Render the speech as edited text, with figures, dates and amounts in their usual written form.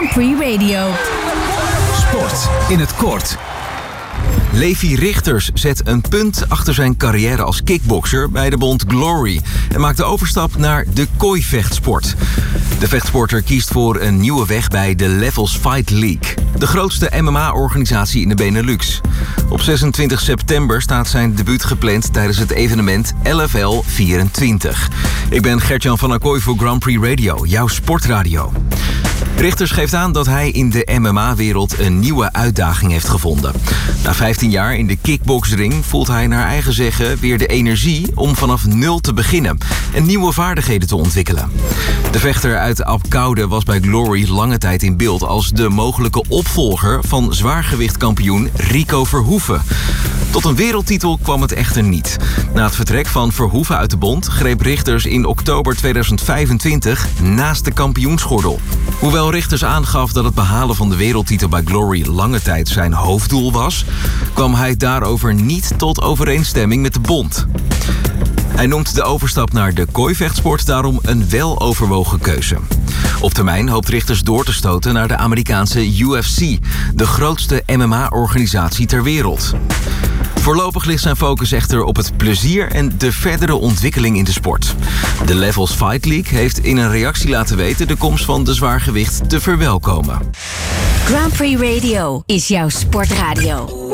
Grand Prix Radio. Sport in het kort. Levi Rigters zet een punt achter zijn carrière als kickbokser bij de bond Glory en maakt de overstap naar de kooivechtsport. De vechtsporter kiest voor een nieuwe weg bij de Levels Fight League, de grootste MMA-organisatie in de Benelux. Op 26 september staat zijn debuut gepland tijdens het evenement LFL 24. Ik ben Gert-Jan van Acquoy voor Grand Prix Radio, jouw sportradio. Rigters geeft aan dat hij in de MMA-wereld een nieuwe uitdaging heeft gevonden. Na 15 jaar in de kickboxring voelt hij naar eigen zeggen weer de energie om vanaf nul te beginnen en nieuwe vaardigheden te ontwikkelen. De vechter uit Apkoude was bij Glory lange tijd in beeld als de mogelijke opvolger van zwaargewichtkampioen Rico Verhoeven. Tot een wereldtitel kwam het echter niet. Na het vertrek van Verhoeven uit de bond greep Rigters in oktober 2025 naast de kampioensgordel. Hoewel Rigters aangaf dat het behalen van de wereldtitel bij Glory lange tijd zijn hoofddoel was, kwam hij daarover niet tot overeenstemming met de bond. Hij noemt de overstap naar de kooivechtsport daarom een weloverwogen keuze. Op termijn hoopt Rigters door te stoten naar de Amerikaanse UFC, de grootste MMA-organisatie ter wereld. Voorlopig ligt zijn focus echter op het plezier en de verdere ontwikkeling in de sport. De Levels Fight League heeft in een reactie laten weten de komst van de zwaargewicht te verwelkomen. Grand Prix Radio is jouw sportradio.